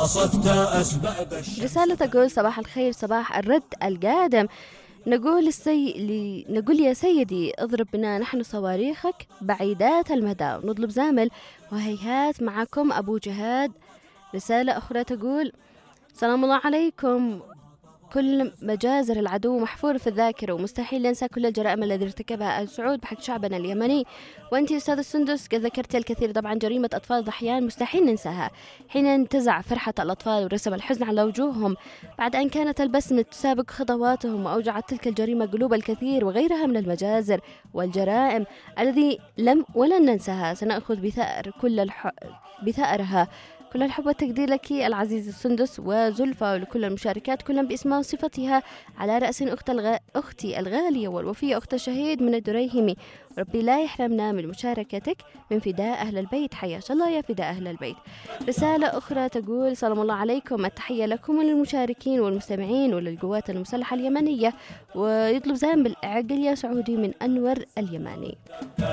قصدت أسباب رسالة تقول: صباح الخير، صباح الرد القادم. نقول يا سيدي اضرب بنا نحن صواريخك بعيدات المدى، ونطلب زامل وهيهات معكم أبو جهاد. رسالة أخرى تقول: سلام الله عليكم، كل مجازر العدو محفورة في الذاكرة، ومستحيل ننسى كل الجرائم التي ارتكبها آل سعود بحق شعبنا اليمني. وأنت أستاذ السندس قد ذكرت الكثير، طبعا جريمة أطفال ضحيان مستحيل ننساها، حين انتزع فرحة الأطفال ورسم الحزن على وجوههم بعد أن كانت البسمة تسابق خطواتهم، وأوجعت تلك الجريمة قلوب الكثير، وغيرها من المجازر والجرائم الذي لم ولن ننساها. سنأخذ بثأرها كل الحب والتقدير لك العزيز السندس وزلفى، ولكل المشاركات كلا باسمها وصفتها، على رأس أختي الغالية والوفية أخت الشهيد من الدريهمي. ربي لا يحرمنا من مشاركتك من فداء أهل البيت، حياك الله يا فداء أهل البيت. رسالة أخرى تقول: سلام الله عليكم، التحية لكم وللمشاركين والمستمعين وللقوات المسلحة اليمنية، ويطلب زين بالعقل يا سعودي من أنور اليماني.